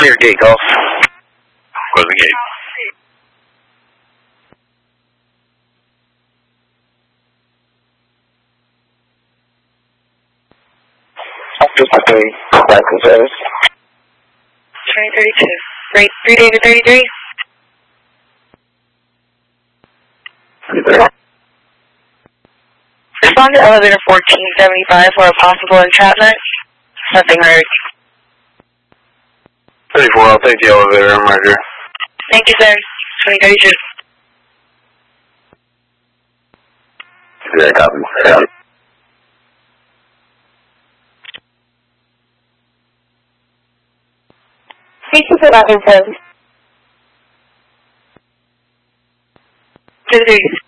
Clear gate, Golf. Close the gate. Just 3, back to service. 2032. Right, 3 David 33. Respond to elevator 1475 for a possible entrapment. Nothing heard. 34, I'll take the elevator, Roger. Thank you, sir. 2032. Yeah, copy. Thank you for that info. 33.